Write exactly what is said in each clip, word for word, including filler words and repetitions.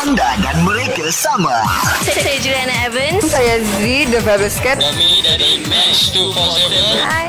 Anda dan mereka sama. Saya Juliana Evans. Saya Z, The Fabulous Cat. Kami dari Match dua empat tujuh. Hai.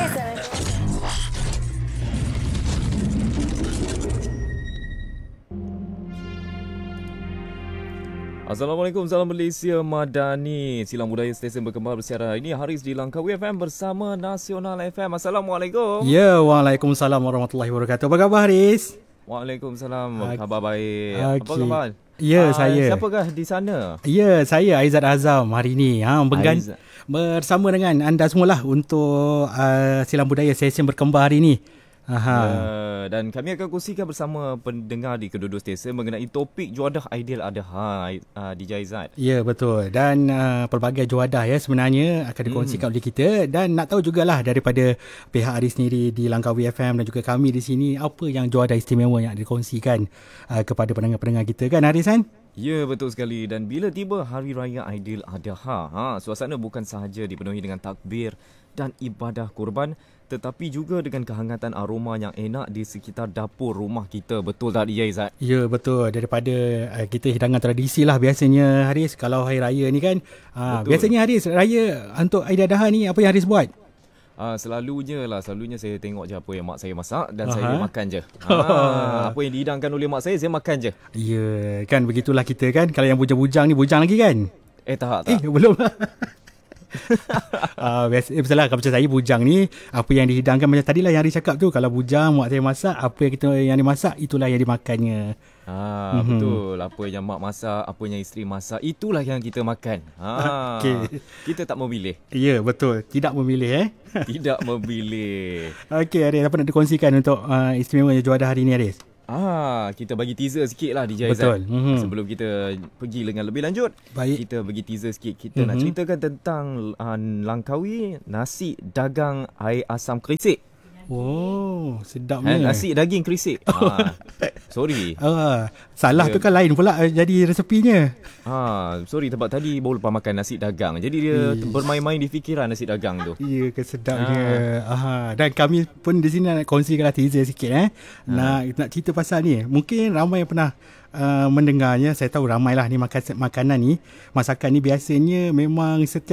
Assalamualaikum, salam Malaysia Madani. Silang Budaya Stesen Berkembang bersiaran hari ini. Haris di Langkawi F M bersama Nasional F M. Assalamualaikum. Ya, Waalaikumsalam warahmatullahi wabarakatuh. Apa khabar Haris? Waalaikumsalam. Khabar baik. Okay. Apa khabar? Ya, uh, saya. Siapakah di sana? Ya, saya Aizat Azam hari ini. Ha, bergan- Aizat. bersama dengan anda semualah untuk uh, Silang Budaya Stesen Berkembang hari ini. Aha. Uh, dan kami akan kongsikan bersama pendengar di kedua-dua stesen mengenai topik juadah ideal Adha uh, D J Aizat. Ya, betul. Dan uh, pelbagai juadah ya sebenarnya akan dikongsikan hmm. oleh kita. Dan nak tahu jugalah daripada pihak Haris sendiri di Langkawi F M dan juga kami di sini, apa yang juadah istimewa yang dikongsikan uh, kepada pendengar-pendengar kita kan Haris kan? Ya, betul sekali. Dan bila tiba Hari Raya Aidil Adha, ha, suasana bukan sahaja dipenuhi dengan takbir dan ibadah kurban, tetapi juga dengan kehangatan aroma yang enak di sekitar dapur rumah kita. Betul tak dia, Izzat? Ya, betul. Daripada uh, kita hidangan tradisi lah biasanya Haris kalau hari raya ni kan. Uh, biasanya Haris, raya untuk Aidil Adha ni apa yang Haris buat? Uh, selalunya lah, selalunya saya tengok je apa yang mak saya masak dan Aha. saya makan je. Ha, apa yang dihidangkan oleh mak saya, saya makan je. Ya, kan begitulah kita kan. Kalau yang bujang-bujang ni, bujang lagi kan? Eh, tak, tak. Eh, belum lah. uh, biasa, eh, biasalah macam saya bujang ni, apa yang dihidangkan macam tadilah yang Haris cakap tu. Kalau bujang mak saya masak, apa yang kita yang dimasak itulah yang dimakannya. Ha, mm-hmm. Betul. Apa yang mak masak, apa yang isteri masak, itulah yang kita makan. Ha. Okay. Kita tak memilih. Ya, betul. Tidak memilih eh. Tidak memilih. Okey Haris, apa nak dikongsikan untuk uh, istimewa juadah hari ni Haris? Ah, kita bagi teaser sikit lah D J Aizat. Betul. Mm-hmm. Sebelum kita pergi dengan lebih lanjut, baik, kita bagi teaser sikit. Kita mm-hmm. nak ceritakan tentang uh, Langkawi nasi dagang air asam kerisik. Oh, sedapnya. Ha, nasi daging kerisik. Ha, sorry. Ah, salah dia, tu kan lain pula jadi resepinya. Ha, sorry sebab tadi baru lepas makan nasi dagang. Jadi dia Ish. bermain-main di fikiran nasi dagang tu. Ya, kesedapnya. Ah. Dan kami pun di sini nak kongsikanlah teaser sikit eh. Ha. Nak nak cerita pasal ni. Mungkin ramai yang pernah uh, mendengarnya. Saya tahu ramailah ni makan makanan ni. Masakan ni biasanya memang setiap